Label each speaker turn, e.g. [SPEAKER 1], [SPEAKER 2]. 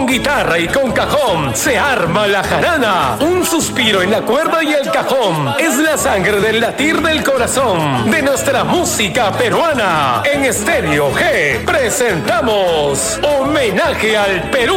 [SPEAKER 1] guitarra y con cajón se arma la jarana. Un suspiro en la cuerda y el cajón es la sangre del latir del corazón de nuestra música peruana. En Estéreo G presentamos Homenaje al Perú.